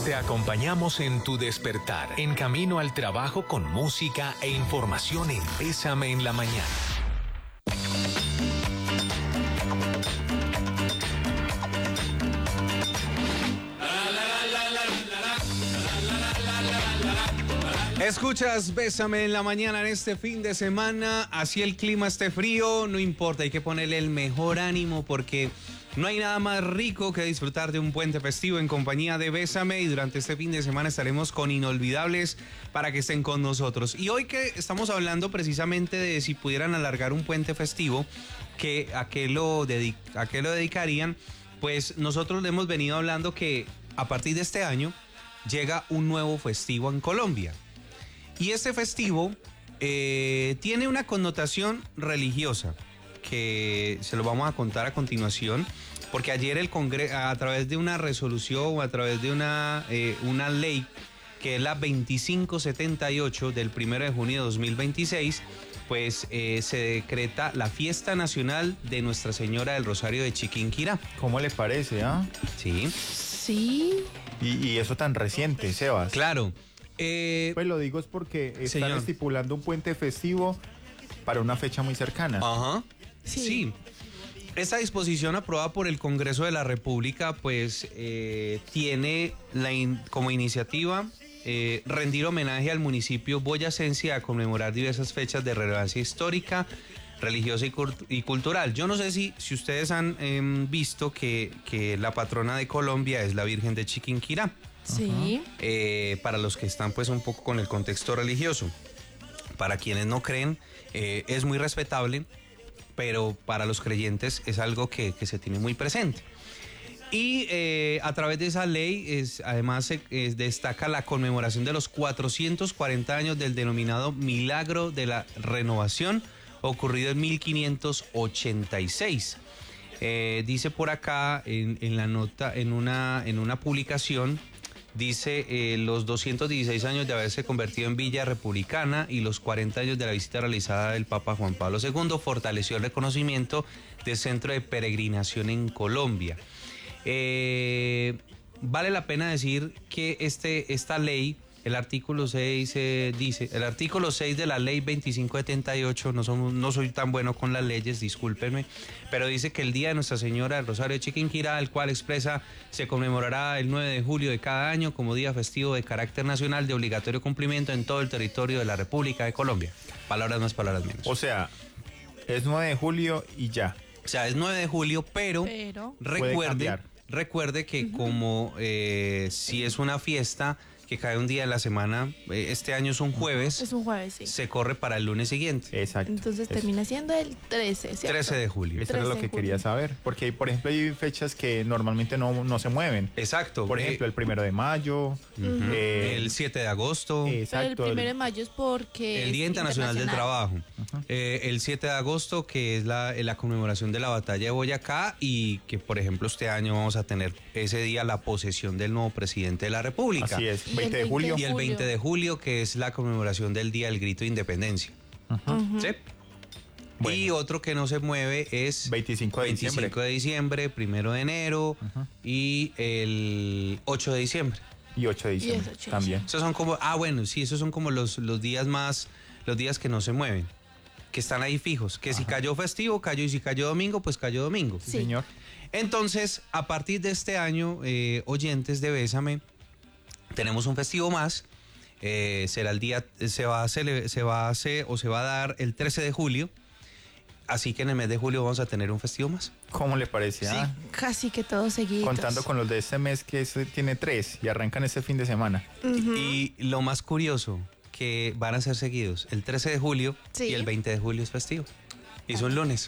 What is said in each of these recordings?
Te acompañamos en tu despertar, en camino al trabajo con música e información en Bésame en la Mañana. Escuchas Bésame en la Mañana en este fin de semana, así el clima esté frío, no importa, hay que ponerle el mejor ánimo porque no hay nada más rico que disfrutar de un puente festivo en compañía de Bésame, y durante este fin de semana estaremos con inolvidables para que estén con nosotros. Y hoy que estamos hablando precisamente de si pudieran alargar un puente festivo, ¿a qué lo dedicarían? Pues nosotros le hemos venido hablando que a partir de este año llega un nuevo festivo en Colombia. Y este festivo tiene una connotación religiosa que se lo vamos a contar a continuación, porque ayer el Congreso, a través de una resolución o a través de una ley que es la 2578 del 1 de junio de 2026, pues se decreta la fiesta nacional de Nuestra Señora del Rosario de Chiquinquirá. ¿Cómo le parece, ah? Sí. Sí. Y eso tan reciente, Sebas. Claro. Pues lo digo es porque están señor, estipulando un puente festivo para una fecha muy cercana. Ajá. Sí. Sí. Esta disposición aprobada por el Congreso de la República, pues tiene como iniciativa rendir homenaje al municipio boyacense a conmemorar diversas fechas de relevancia histórica, religiosa y cultural. Yo no sé si ustedes han visto que la patrona de Colombia es la Virgen de Chiquinquirá. Sí. Para los que están pues un poco con el contexto religioso. Para quienes no creen, es muy respetable, pero para los creyentes es algo que se tiene muy presente. Y a través de esa ley además destaca la conmemoración de los 440 años del denominado Milagro de la Renovación, ocurrido en 1586. Dice por acá en la nota, en una publicación, dice los 216 años de haberse convertido en villa republicana y los 40 años de la visita realizada del Papa Juan Pablo II fortaleció el reconocimiento de centro de peregrinación en Colombia. Vale la pena decir que esta ley, el artículo 6 dice, el artículo 6 de la ley 2578, no soy tan bueno con las leyes, discúlpenme, pero dice que el Día de Nuestra Señora del Rosario de Chiquinquirá, el cual expresa, se conmemorará el 9 de julio de cada año como día festivo de carácter nacional de obligatorio cumplimiento en todo el territorio de la República de Colombia. Palabras más, palabras menos. O sea, es 9 de julio y ya. O sea, es 9 de julio, pero recuerde que como si es una fiesta que cae un día de la semana, este año es un jueves. Es un jueves, sí. Se corre para el lunes siguiente. Exacto. Entonces termina siendo el 13, ¿cierto? 13 de julio. Eso era lo que quería saber. Porque, por ejemplo, hay fechas que normalmente no se mueven. Exacto. Por ejemplo, el 1 de mayo. El 7 de agosto. Exacto. Pero el 1 de mayo es porque el Día Internacional del Trabajo. El 7 de agosto, que es la conmemoración de la batalla de Boyacá, y que, por ejemplo, este año vamos a tener ese día la posesión del nuevo presidente de la República. Así es. 20 de julio. Y el 20 de julio, que es la conmemoración del Día del Grito de Independencia. ¿Sí? Bueno. Y otro que no se mueve es 25 de diciembre. 25 de diciembre, 1 de enero y el 8 de diciembre. Y 8 de diciembre también. Esos son como, esos son como los días los días que no se mueven, que están ahí fijos, que si cayó festivo, cayó, y si cayó domingo, pues cayó domingo. Sí, señor. Entonces, a partir de este año, oyentes de Bésame, tenemos un festivo más. Será el día, se va a dar el 13 de julio. Así que en el mes de julio vamos a tener un festivo más. ¿Cómo le parece? Sí, casi que todos seguidos. Contando con los de este mes, que tiene 3 y arrancan este fin de semana. Y lo más curioso, que van a ser seguidos el 13 de julio y el 20 de julio es festivo. Y es un lunes.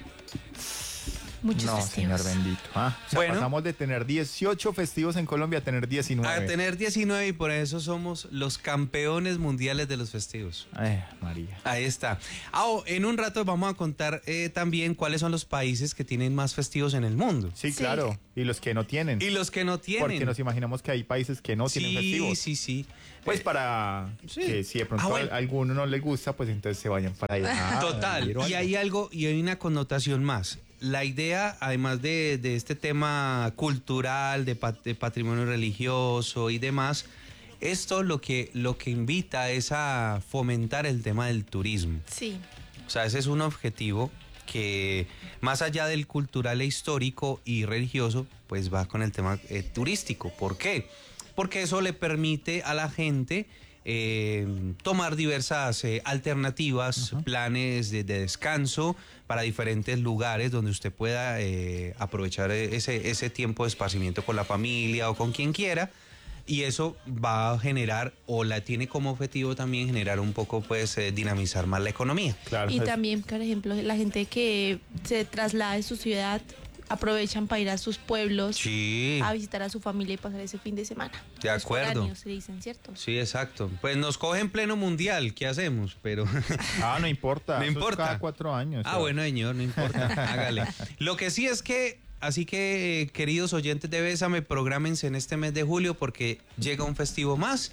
Muchos festivos. Señor bendito. Bueno, pasamos de tener 18 festivos en Colombia a tener 19. A tener 19, y por eso somos los campeones mundiales de los festivos. Ay, María. Ahí está. En un rato vamos a contar también cuáles son los países que tienen más festivos en el mundo. Sí, claro. Y los que no tienen. Porque nos imaginamos que hay países que no tienen festivos. Sí. Pues para que si de pronto a alguno no le gusta, pues entonces se vayan para allá. Total. Y hay una connotación más. la idea, además de este tema cultural, de patrimonio religioso y demás, esto lo que invita es a fomentar el tema del turismo. Sí. O sea, ese es un objetivo que más allá del cultural e histórico y religioso, pues va con el tema turístico. ¿Por qué? Porque eso le permite a la gente tomar diversas alternativas, planes de descanso para diferentes lugares donde usted pueda aprovechar ese tiempo de esparcimiento con la familia o con quien quiera. Y eso va a generar, o la tiene como objetivo también generar un poco, pues, dinamizar más la economía. Claro. Y también, por ejemplo, la gente que se traslada de su ciudad aprovechan para ir a sus pueblos, sí, a visitar a su familia y pasar ese fin de semana. De acuerdo. Los foráneos, se dicen, ¿cierto? Sí, exacto. Pues nos coge en pleno mundial, ¿qué hacemos? Pero no importa. No importa. Cada 4 años. Bueno, señor, no importa. Hágale. Lo que sí es que, así que, queridos oyentes de Bésame, prográmense en este mes de julio porque llega un festivo más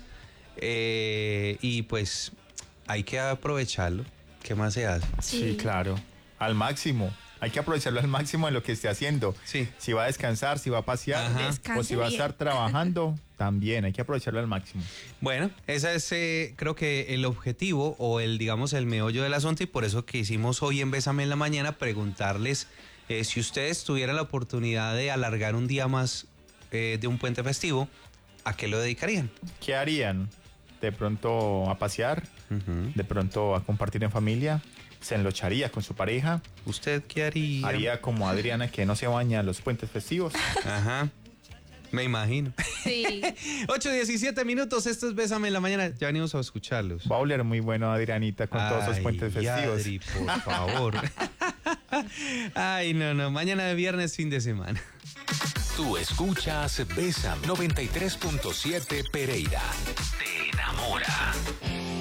y pues hay que aprovecharlo. ¿Qué más se hace? Sí, claro. Al máximo. Hay que aprovecharlo al máximo en lo que esté haciendo. Sí. Si va a descansar, si va a pasear, o si va a estar trabajando, también hay que aprovecharlo al máximo. Bueno, ese es creo que el objetivo o el meollo del asunto, y por eso que hicimos hoy en Bésame en la Mañana preguntarles si ustedes tuvieran la oportunidad de alargar un día más de un puente festivo, ¿a qué lo dedicarían? ¿Qué harían? De pronto a pasear, de pronto a compartir en familia. Se enlocharía con su pareja. ¿Usted qué haría? Haría como Adriana, que no se baña en los puentes festivos. Ajá. Me imagino. Sí. 8:17 minutos, esto es Bésame en la Mañana. Ya venimos a escucharlos. Va a oler muy bueno Adrianita con todos esos puentes festivos. Adri, por favor. Ay, no. Mañana de viernes, fin de semana. Tú escuchas Bésame 93.7 Pereira.